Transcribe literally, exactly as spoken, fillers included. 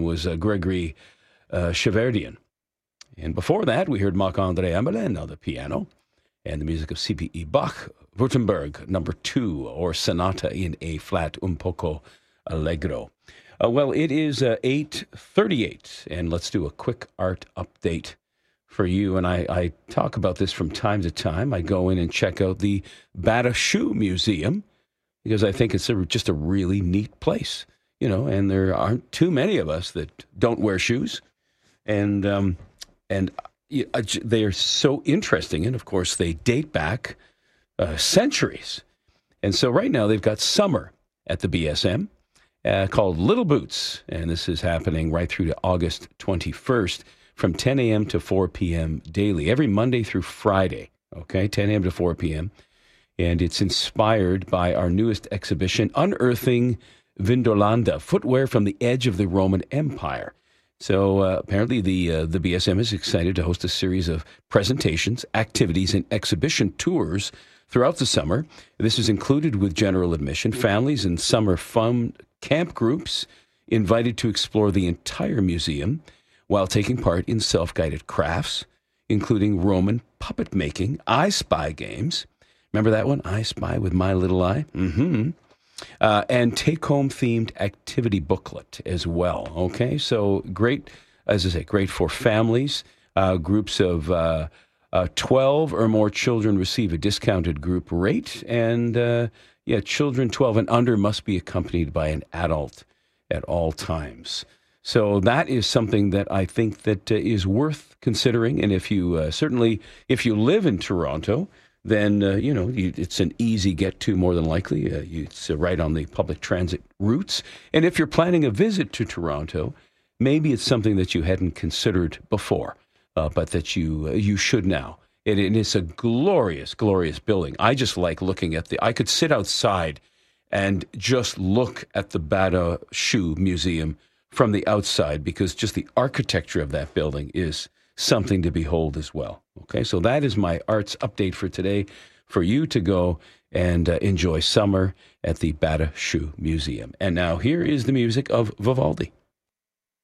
was uh, Gregory uh, Cheverdian. And before that, we heard Marc-André Amelin on the piano and the music of C P E Bach, Württemberg, number two, or Sonata in A flat, un poco allegro. Uh, well, it is uh, eight thirty-eight, and let's do a quick art update for you. And I, I talk about this from time to time. I go in and check out the Bata Shoe Museum because I think it's a, just a really neat place, you know, and there aren't too many of us that don't wear shoes. And, um, and uh, they are so interesting. And, of course, they date back uh, centuries. And so right now they've got summer at the B S M. Uh, called Little Boots, and this is happening right through to August twenty-first from ten a.m. to four p.m. daily, every Monday through Friday, okay, ten a.m. to four p.m., and it's inspired by our newest exhibition, Unearthing Vindolanda, Footwear from the Edge of the Roman Empire. So uh, apparently the uh, the B S M is excited to host a series of presentations, activities, and exhibition tours throughout the summer. This is included with general admission. Families and summer fun camp groups invited to explore the entire museum while taking part in self-guided crafts, including Roman puppet making, I Spy games. Remember that one? I Spy with my little eye? Mm-hmm. Uh, and take-home themed activity booklet as well. Okay, so great, as I say, great for families. Uh, groups of uh, uh, twelve or more children receive a discounted group rate, and uh, yeah, children twelve and under must be accompanied by an adult at all times. So that is something that I think that uh, is worth considering. And if you uh, certainly, if you live in Toronto, then, uh, you know, you, it's an easy get to more than likely. Uh, you, it's uh, right on the public transit routes. And if you're planning a visit to Toronto, maybe it's something that you hadn't considered before, uh, but that you uh, you should now. It, and it's a glorious, glorious building. I just like looking at the, I could sit outside and just look at the Bata Shoe Museum from the outside because just the architecture of that building is something to behold as well. Okay, so that is my arts update for today for you to go and uh, enjoy summer at the Bata Shoe Museum. And now here is the music of Vivaldi.